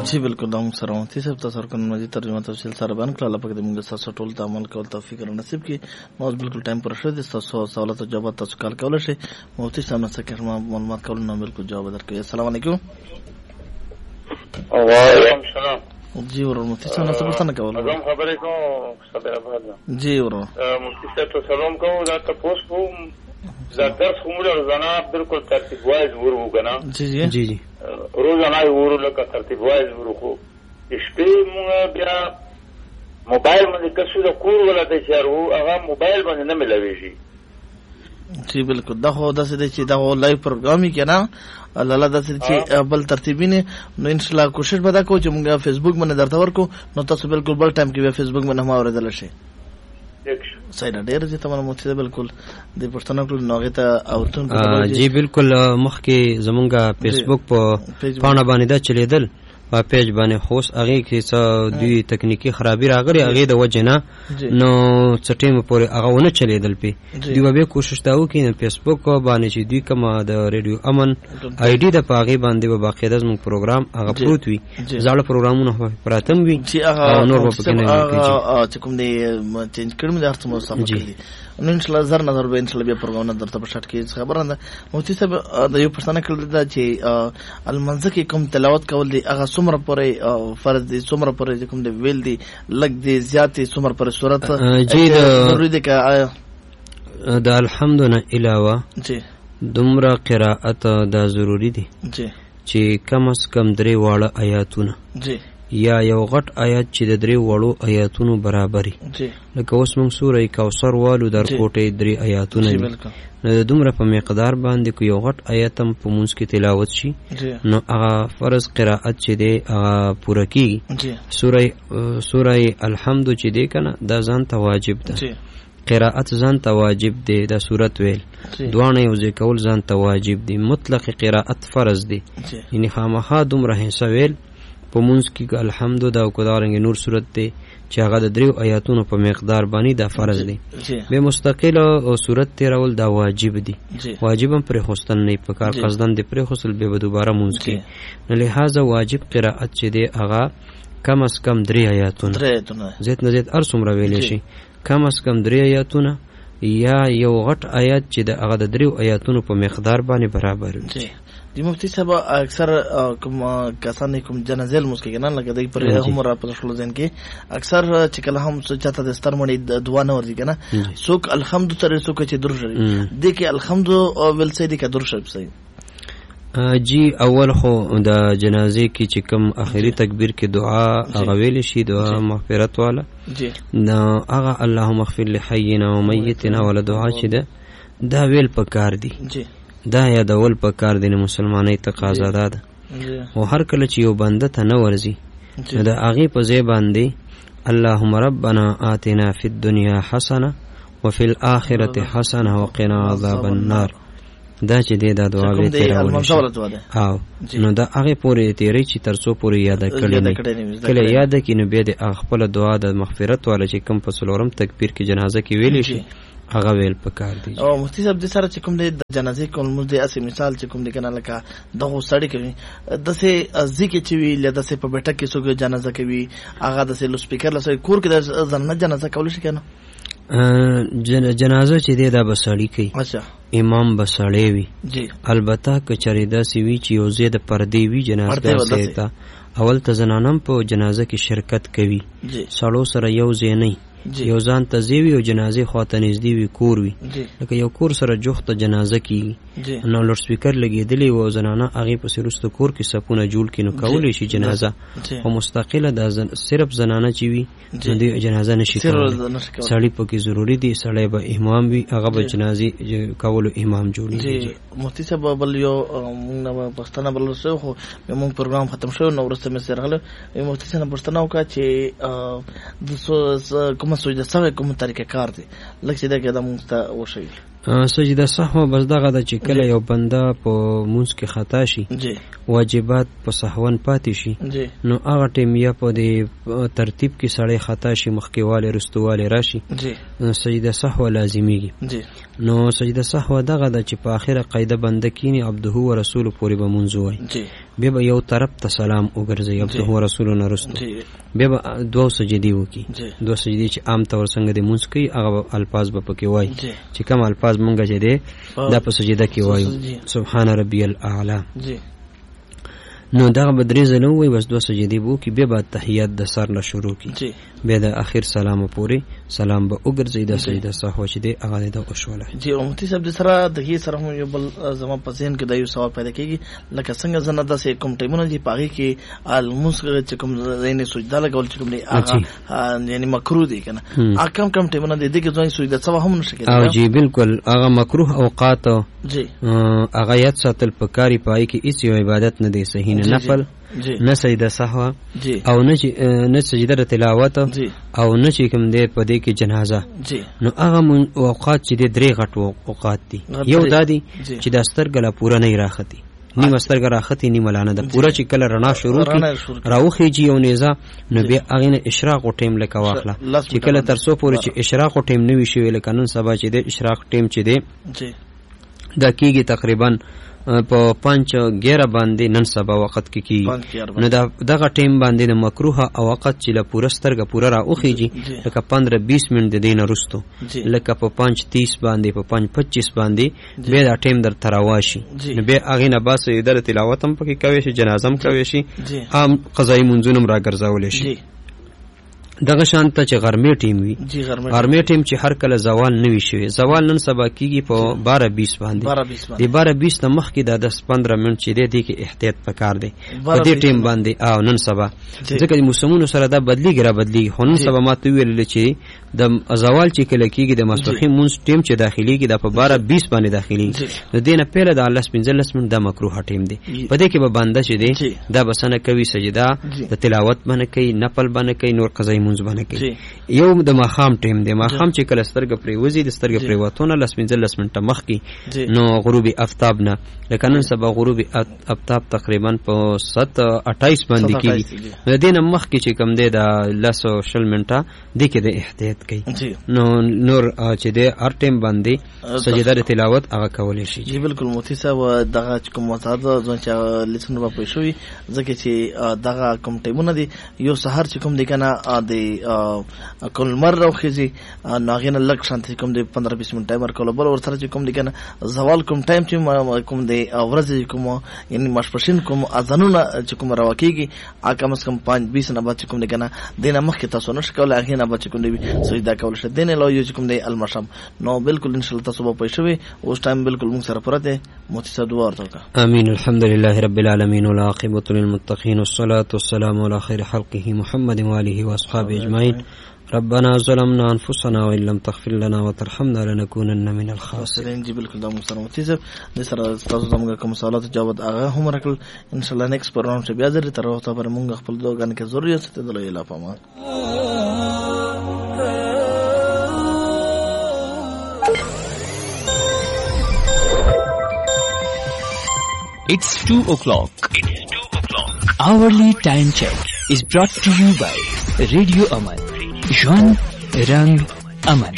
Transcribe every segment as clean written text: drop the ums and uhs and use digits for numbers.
जी बिल्कुल हम सरवंती से तसर करने मजी तर्जुमा तफसील सारा बयान कला पक दे मुंगे टोल तामल कल तौफीक और नसीब की मौज बिल्कुल टाइम पर रशद सवाल तो जवाब तसकाल कौल से मुफ्ती सामने से कहमा मालूमात कौल ना बिल्कुल जवाब दर के अस्सलाम वालेकुम वालेकुम सलाम जी और मुफ्ती सामने से पता ना कौल हम खबरें को सदराबाद जी और मुफ्ती से तो सलाम को दा तपोस को दा दर्स उम्र रोजाना बिल्कुल तरतीब वाइज वुरु गना जी जी जी जी रोजाना वुरु लका तरतीब वाइज वुरु को स्पे मुंगा बिया मोबाइल में कसु दा कोर वाला दे चारो आगा मोबाइल में न मिलावेजी जी बिल्कुल दहो दसे दे ची दहो लाइव प्रोग्राम ही क्या ना अल्लाह दसे ची बल तरतीबी ने नो इंशाल्लाह कोशिश बदा को जमुगा फेसबुक में दरतवर को नो तस बिल्कुल बल टाइम की फेसबुक में हमारे दलशे साइड डेर जी तमाम मुफ्ती बिल्कुल दे पछताना को नोगेता औरतन जी बिल्कुल मखके जमुगा फेसबुक पर पाना बानी दा चलेदल په پیج باندې خوش هغه کې څه دوی تکنیکی خرابي راغلي هغه د وجنه نو چټیم پورې هغه ونه چلیدل پی دوی به کوشش تاو کې فیسبوک باندې چې دوی کومه د ریډیو امن آی ډی د پاغي باندې به باقاعده زموږ پروګرام هغه پروت وي ځاله پروګرامونه پراتم وي او نور په کې نه چې کوم دی چینج کړم د ارته مو صفه کړی نو ان شاء الله زر نظر به ان شاء الله بیا پروګرام درته په شټ کې خبره ده مفتی صاحب د یو پښتنه کړل دا چې المنځ کې کوم تلاوت کول دی هغه څومره پرې فرض دي څومره پرې کوم دی ویل دی لګ دی زیاتې څومره پرې صورت ضروري دی که د الحمدلله علاوه جی دومره قرائت دا ضروری دی جی چې کم از کم درې واړه آیاتونه جی یا یو غټ آیات چې د درې وړو آیاتونو برابري جی لکه اوس موږ سورې کوثر والو در کوټې درې آیاتونه دي نو دومره په مقدار باندې کو یو غټ آیت هم په مونږ کې تلاوت شي نو هغه فرض قرائت چې دی هغه پوره کیږي سورې الحمد چې دی کنه دا ځان ته واجب ده قرائت ځان ته واجب دی دا سورت ویل دوانه یو ځای کول ځان ته واجب دی مطلق قرائت فرض دی یعنی خامخا دومره حصہ ویل په مونږ کې الحمد دا او کدارنګ نور صورت دی چې هغه د دریو آیاتونو په مقدار باندې دا فرض دی به مستقل او صورت تیرول دا واجب دی واجبم پر خوستل نه پکار قصدن دی پر خوستل به دوباره مونږ کې نه لہذا واجب قرائت چې دی هغه کم از کم 3 آیاتونه زیات نه زیات ار څومره ویل شي کم از کم 3 آیاتونه یا یو غټ آیات چې د هغه د 3 آیاتونو په مقدار باندې برابر وي دی مفتی صاحب اکثر کوم کسان کوم جنازل مسکه نه لګا دی پر هم را په خپل ځین کې اکثر چې کله هم چاته د ستر مړي دعا نه ورځي کنه څوک الحمد تر څوک چې درشري دی کې الحمد ول سي دی کې درشري سي جی اول خو د جنازې کې چې کوم اخري تکبیر کې دعا هغه ویل شي دعا مغفرت والا جی نو هغه اللهم اغفر لحينا وميتنا ولا دعا چې دا ویل پکار دی جی دا یادول پکار دی مسلمانۍ تقاضا ده او هر کله چې یو بنده ته نه ورځي دا هغه په ځای باندې اللهم ربنا آتنا فی الدنيا حسنه وفي الاخره حسنه وقنا عذاب النار دا چې دا دعا به تیرول او نو دا هغه پورې تیرې چې ترڅو پورې یاد کړی کله یاد کینو به د خپل دعا د مغفرت والا چې کوم په څلورم تکبیر کې جنازه کې ویلې شي هغه ویل پکار دی او مفتی صاحب د سره چې کوم د جنازې کوم د اسی مثال چې کوم د کنه لکه دغه سړی کوي دسه ځکه چې وی له دسه په بیٹک کې څوک جنازه کوي هغه دسه لو سپیکر لسه کور کې د ځنه جنازه کول شي کنه جنازه چې دا بسړی کوي اچھا امام بسړی وي جی البته کچری دا سی وی چې یو زید پردی وی جنازه سیتا اول ته زنانم په جنازه کې شرکت کوي سړو سره یو ځای نه یو ځان ته زیوی او جنازه خواته نږدې وي کور وي لکه یو کور سره جوخته جنازه کیږي نو لوډ سپیکر لګیدلی و زنانه هغه په سرست کور کې سپونه جوړ کینو کولې شي جنازه او مستقله د صرف زنانه چی وي د جنازه نشي کولای سړی په کې ضروری دی سړی به امام وي هغه به جنازه کولو امام جوړي مفتی صاحب بل یو موږ پښتنه بل سره خو موږ پروګرام ختم شو نو ورسته مې سره غل مفتی صاحب پښتنه وکړه چې د کوم سجده سوی کوم طریقه کار دی لکه چې دا کې د مونږ ته وشي سجده سهو بس دغه د چې کله یو بنده په مونږ کې خطا شي واجبات په سهون پاتې شي نو هغه ټیم یا په دې ترتیب کې سړی خطا شي مخکېواله رستواله راشي سجده سهو لازمیږي نو سجده سهو دغه د چې په اخره قاعده بنده کینی عبده و رسول پورې به مونږ وای بیا به یو طرف ته سلام وګرځي عبده رسولنا رسول بیا به دوه سجدي وکي دوه سجدي چې عام طور څنګه د مونږ کوي هغه الفاظ به پکې وای چې کوم الفاظ مونږ چې دي دا په سجده کې وایو سبحان ربي الاعلى نو دا بدري زنه وای بس دوه سجدي وو کې بیا به تحیات د سر نه شروع کی بیا د اخر سلام پورې سلام به وګرځي د سجده صحو چې دی هغه د وشوله جی امتی صاحب د سره د هي سره یو بل زما په ذهن کې د یو سوال پیدا کیږي لکه څنګه زنه د سې کوم ټیمونه دی پاږي کې المسغه چې کوم زینې سجده لګول چې کوم دی هغه یعنی مکروه دی کنه اکم کم ټیمونه دی چې ځوان سجده سوا هم نشي کېدای او جی بالکل هغه مکروه اوقات جی هغه یاد ساتل پکاري پای کې هیڅ یو عبادت نه دی صحیح نه نفل نه سجده سهوا او نه سجده تلاوت او نه چې کوم دی په دې کې جنازه نو هغه اوقات چې د درې غټ اوقات دي یو دادی چې د سترګله پورا نه راختی نیم سترګه راختی نیم لانه د پورا چې کله رڼا شروع کی راوخی جی او نیزه نو بیا هغه اشراق او ټیم لکه واخله چې کله تر څو پورې چې اشراق او ټیم نوي شوی لکه نن سبا چې د اشراق ټیم چې دی دا کیږي تقریبا په 5:11 باندې نن سبا وخت کې کی نو دغه ټیم باندې د مکروه او وخت چې له پوره سترګه پوره راوخیږي لکه 15-20 منټ د دین وروسته لکه په 5:30 باندې په 5:25 باندې به دا ټیم در تراواشي نو به هغه نه باسه در تلاوت هم پکې کوي شي جنازه هم کوي شي عام قضایي منځونه هم راګرځول شي دغه شانته چې غرمې ټیم وي غرمې ټیم چې هر کله زوال نوي شوی زوال نن سبا کیږي په 12:20 باندې دی 12:20 ته مخکې د 10-15 منټ چې دی کې احتیاط پکار دی په دې ټیم باندې او نن سبا ځکه د موسمونو سره دا بدلیږي خو نن سبا ماته ویل چې د زوال چې کله کیږي د ماسپخین مونږ ټیم چې داخلي کې د په 12:20 باندې داخلي د دینه پیله د 15 منټ د مکروه ټیم دی په دې کې به بنده چې دی دا بسنه کوي سجدا د تلاوت باندې کوي نفل باندې کوي نور قضایي منځ باندې کوي یو د ماخام ټیم دی ماخام چې کله سترګه پرې وځي د سترګه پرې واتونه 15 منټه مخکې نو غروب آفتاب نه لکه نن سبا غروب آفتاب تقریبا په 7:28 باندې کیږي د دینه مخکې چې کم دی د 10 منټه د کې د احتیاط کوي نو نور چې د هر ټیم باندې سجده تلاوت هغه کولای شي جی بالکل موتی صاحب دغه کوم متعدد ځون چې لیسن په پېښوي ځکه چې دغه کوم ټیمونه دي یو سحر چې کوم دی کنه د کول مر راوخیږي ناغینه لک شانتي کوم دی 15-20 منټ ټایمر کول بل ورته چې کوم دی کنه زوال کوم ټایم چې کوم دی ورځ کوم یعنی مشپشین کوم اذانونه چې کوم راوکیږي کم از کم 5-20 نه بعد چې کوم دی کنه دینه مخکې تاسو نشئ کولای هغه نه بعد چې کوم دی سجدا کول شي دینه لو یو چې کوم دی المشام نو بالکل ان شاء الله تاسو به پېښوي اوس ټایم بالکل موږ سره پرته موتی صاحب دعا ورته امين الحمد لله رب العالمين والعاقبة للمتقين والصلاة والسلام على خير خلقه محمد وآله وأصحابه أجمعين ربنا ظلمنا أنفسنا وإن لم تغفر لنا وترحمنا لنكونن من الخاسرين جی بالکل دا محترم موتی صاحب د سره تاسو زموږ کوم سوالات جواب هغه هم راکړل ان شاء الله نیکسټ پروګرام چې بیا زری تر وخت پر موږ خپل دوګان کې ضرورت ته د لا پامه It's 2 o'clock. Hourly time check is brought to you by Radio Aman. Jean Rang Aman.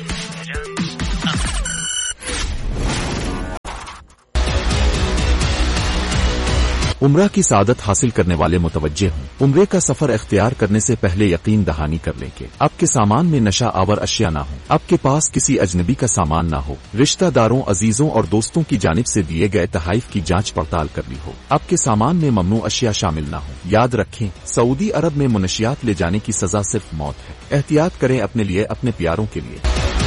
उम्रा की सादत हासिल करने वाले मुतवज्जे हों। उम्रे का सफर इख्तियार करने से पहले यकीन दहानी कर लें कि आपके सामान में नशा आवर अशिया ना हो, आपके पास किसी अजनबी का सामान ना हो, रिश्तेदारों अजीजों और दोस्तों की जानिब से दिए गए तहाइफ की जांच पड़ताल करनी हो, आपके सामान में ममनू अशिया शामिल ना हो। याद रखें, सऊदी अरब में मुनशियात ले जाने की सजा सिर्फ मौत है। एहतियात करें अपने लिए, अपने प्यारों के लिए।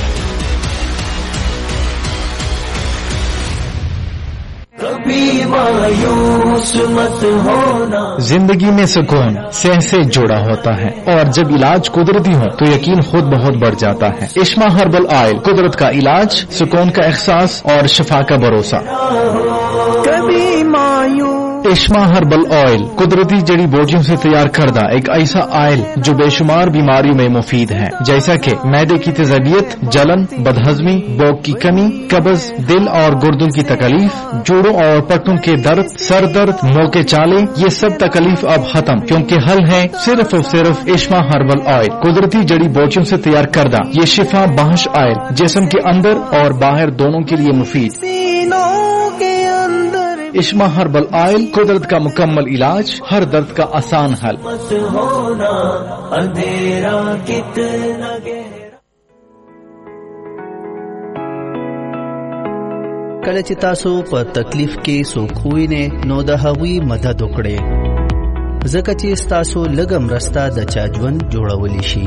जिंदगी में सुकून सेह से जुड़ा होता है और जब इलाज कुदरती हो तो यकीन खुद बहुत बढ़ जाता है। इश्मा हर्बल ऑयल, कुदरत का इलाज, सुकून का एहसास और शिफा का भरोसा। इश्मा हर्बल ऑयल कुदरती जड़ी बूटियों से तैयार करदा एक ऐसा ऑयल जो बेशुमार बीमारियों में मुफीद है, जैसा कि मैदे की तेजाबियत, जलन, बदहजमी, भूख की कमी, कब्ज, दिल और गुर्दों की तकलीफ, जोड़ों और पट्टों के दर्द, सर दर्द, मुंह के चाले, ये सब तकलीफ अब खत्म, क्योंकि हल है सिर्फ और सिर्फ इश्मा हर्बल ऑयल। कुदरती जड़ी बूटियों से तैयार करदा ये शिफा बख्श ऑयल जिस्म के अंदर और बाहर दोनों के लिए मुफीद। इश्मा हर्बल ऑयल, कुदरत का मुकम्मल इलाज, हर दर्द का आसान हल। کله چې تاسو په تکلیف کې څوک وینئ نو د هغوی مدد وکړئ، ځکه چې ستاسو لږه مرسته د چا ژوند جوړولی شي.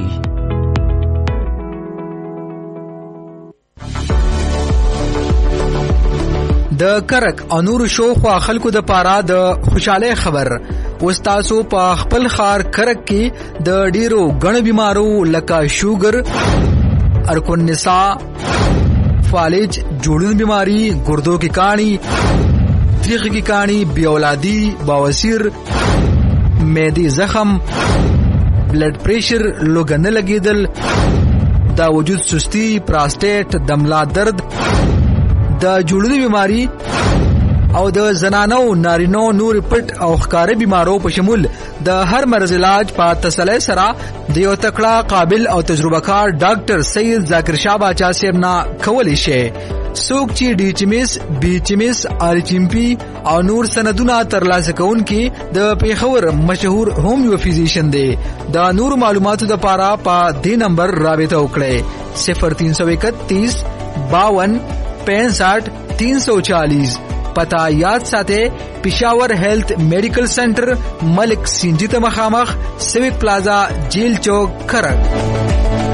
د کرک او نور شوخوا خلکو د پاره د خوشاله خبر وستاسو په خپل خار کرک کې د ډیرو غن بیمارو لکه شوګر، ارکون نساء، فالج، جوړون بیماری، ګردو کی کانی، تریخ کی کانی، بی اولادی، بواسیر، معدی زخم، بلڈ پریشر، لوګن لګیدل، دا وجود سستی، پراسټیټ، دملا درد، د جوړونی بیماری او د زنانو نارینو نور پټ او ښکارې بیمارو په شمول د هر مرض علاج په تسلی سره د یو تکړه قابل او تجربه کار ډاکټر سید ذاکر شاه باچا صاحب نه کولی شي. څوک چې ډي ایچ ایم ایس، بي ایچ ایم ایس، آر ایچ ایم پی او نور سندونه ترلاسه کوونکي د پیښور مشهور هومیو فزیشن دی. د نور معلوماتو لپاره په دې نمبر رابطه وکړئ 0331 52 65 340. پتا یاد ساته پشاور هیلث میډیکل سنټر، ملک سینجی ته مخامخ، سیوک پلازا، جیل چوک، کرک.